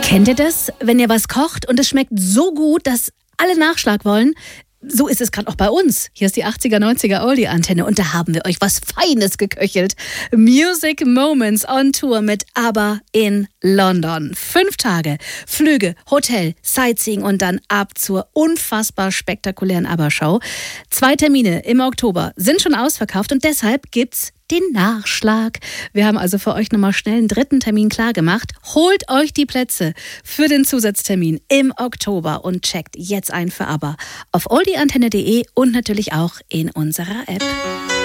Kennt ihr das, wenn ihr was kocht und es schmeckt so gut, dass alle Nachschlag wollen? So ist es gerade auch bei uns. Hier ist die 80er, 90er Oldie-Antenne und da haben wir euch was Feines geköchelt. Music Moments on Tour mit ABBA in London. 5 Tage, Flüge, Hotel, Sightseeing und dann ab zur unfassbar spektakulären ABBA-Show. 2 Termine im Oktober sind schon ausverkauft und deshalb gibt's den Nachschlag. Wir haben also für euch nochmal schnell einen 3. Termin klar gemacht. Holt euch die Plätze für den Zusatztermin im Oktober und checkt jetzt ein für ABBA auf oldieantenne.de und natürlich auch in unserer App.